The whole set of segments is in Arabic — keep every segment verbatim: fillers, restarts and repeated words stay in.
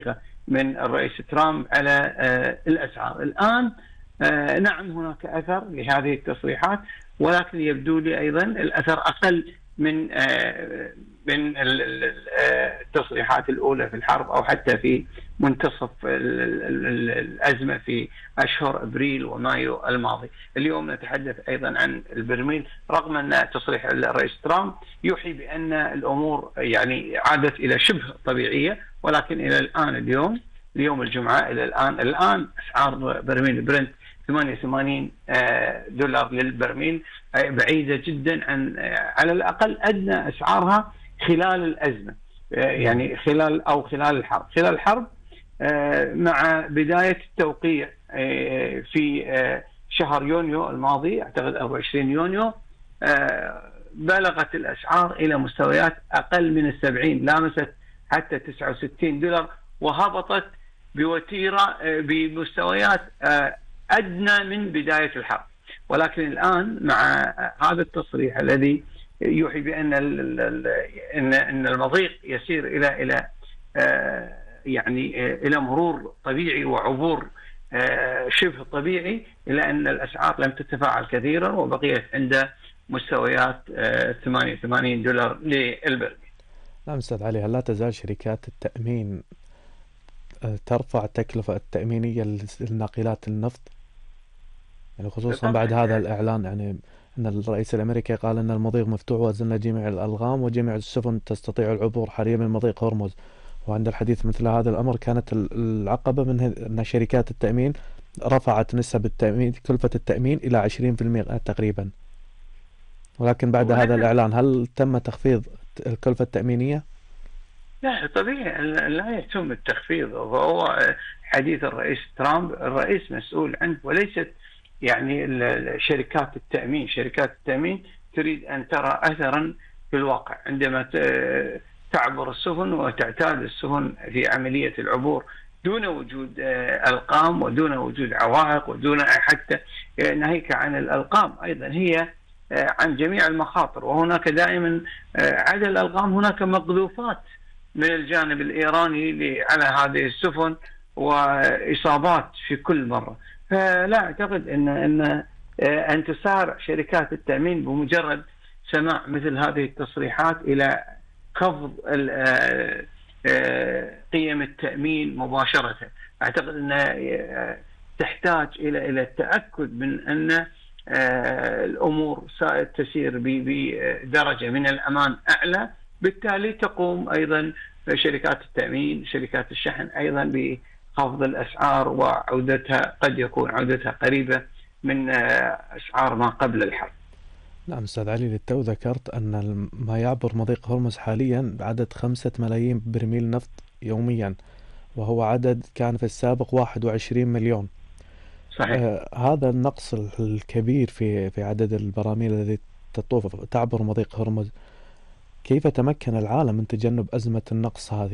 من الرئيس ترامب على الأسعار. الآن نعم هناك أثر لهذه التصريحات، ولكن يبدو لي أيضا الأثر أقل من من التصريحات الأولى في الحرب أو حتى في منتصف الأزمة في أشهر أبريل ومايو الماضي. اليوم نتحدث أيضا عن البرميل، رغم أن تصريح الرئيس ترامب يوحي بأن الأمور يعني عادت إلى شبه طبيعية، ولكن إلى الآن اليوم اليوم الجمعة إلى الآن الآن أسعار برميل برنت ثمانية وثمانين دولار للبرميل، بعيدة جدا عن على الأقل أدنى أسعارها خلال الأزمة، يعني خلال أو خلال الحرب. خلال الحرب مع بداية التوقيع في شهر يونيو الماضي، أعتقد أربعة وعشرين يونيو، بلغت الأسعار إلى مستويات أقل من السبعين، لامست حتى تسعة وستين دولار، وهبطت بوتيرة بمستويات أدنى من بداية الحرب. ولكن الآن مع هذا التصريح الذي يوحي بأن أن المضيق يسير إلى إلى يعني إلى مرور طبيعي وعبور شبه طبيعي، إلى أن الأسعار لم تتفاعل كثيرا وبقيت عند مستويات ثمانية وثمانين دولار للبرميل. نعم أستاذ علي، هل لا تزال شركات التأمين ترفع التكلفة التأمينية للناقلات النفط؟ يعني خصوصا بعد هذا الإعلان، يعني أن الرئيس الأمريكي قال أن المضيق مفتوح وزلنا جميع الألغام وجميع السفن تستطيع العبور حاليا من مضيق هرمز. وعند الحديث مثل هذا الأمر كانت العقبة من أن شركات التأمين رفعت نسب التأمين كلفة التأمين إلى عشرين بالمئة تقريبا، ولكن بعد هذا الإعلان هل تم تخفيض الكلفة التأمينية؟ لا طبيعي لا يتم التخفيض، وهو حديث الرئيس ترامب الرئيس مسؤول عنه، وليست يعني شركات التأمين. شركات التأمين تريد أن ترى أثرا في الواقع عندما تعبر السفن وتعتاد السفن في عملية العبور دون وجود ألقام ودون وجود عوائق ودون حتى ناهيك عن الألقام، أيضا هي عن جميع المخاطر. وهناك دائما عدا الألقام هناك مقذوفات من الجانب الإيراني على هذه السفن وإصابات في كل مرة. فلا أعتقد أن أن أن تسارع شركات التأمين بمجرد سماع مثل هذه التصريحات إلى خفض قيم التأمين مباشرة. أعتقد أن تحتاج إلى إلى التأكد من أن الأمور تسير بدرجة من الأمان أعلى، بالتالي تقوم أيضا شركات التأمين شركات الشحن أيضا بخفض الأسعار وعودتها قد يكون عودتها قريبة من أسعار ما قبل الحرب. نعم أستاذ علي، للتو ذكرت أن ما يعبر مضيق هرمز حاليا بعدد خمسة ملايين برميل نفط يوميا، وهو عدد كان في السابق واحد وعشرين مليون. صحيح. آه هذا النقص الكبير في في عدد البراميل التي تطوف تعبر مضيق هرمز، كيف تمكن العالم من تجنب أزمة النقص هذه؟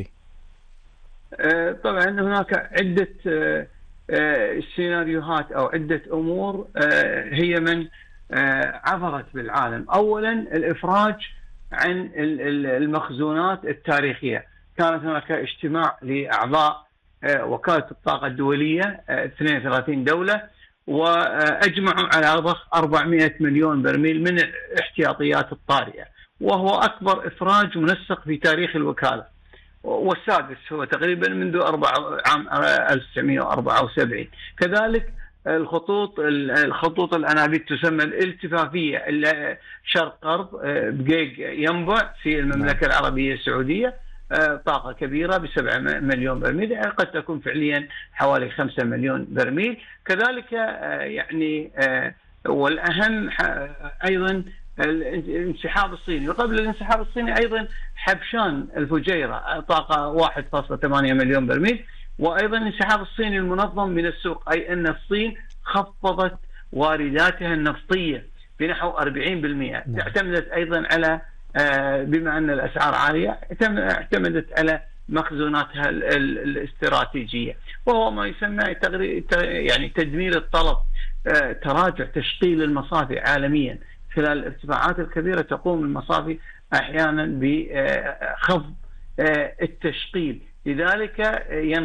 آه طبعا هناك عدة آه آه سيناريوهات أو عدة أمور آه هي من آه عبرت بالعالم. أولا الإفراج عن المخزونات التاريخية. كانت هناك اجتماع لأعضاء آه وكالة الطاقة الدولية آه اثنين وثلاثين دولة، وأجمعوا على ضخ أربعمئة مليون برميل من الاحتياطيات الطارئة، وهو أكبر إفراج منسق في تاريخ الوكالة، والسادس هو تقريبا منذ عام ألف وتسعمئة وأربعة وسبعين. كذلك الخطوط الخطوط الأنابيب تسمى الالتفافية شرق غرب بقيق ينبع في المملكة العربية السعودية، طاقة كبيرة بسبعة مليون برميل، قد تكون فعليا حوالي خمسة مليون برميل. كذلك يعني والأهم أيضا الانسحاب الصيني، وقبل الانسحاب الصيني أيضا حبشان الفجيرة طاقة واحد فاصلة ثمانية مليون برميل، وأيضا الانسحاب الصيني المنظم من السوق، أي أن الصين خفضت وارداتها النفطية بنحو أربعين بالمئة. اعتمدت أيضا على بما أن الأسعار عالية اعتمدت على مخزوناتها الاستراتيجية، وهو ما يسمى يعني تدمير الطلب. تراجع تشغيل المصافي عالميا خلال الارتفاعات الكبيرة، تقوم المصافي أحيانا بخفض التشغيل، لذلك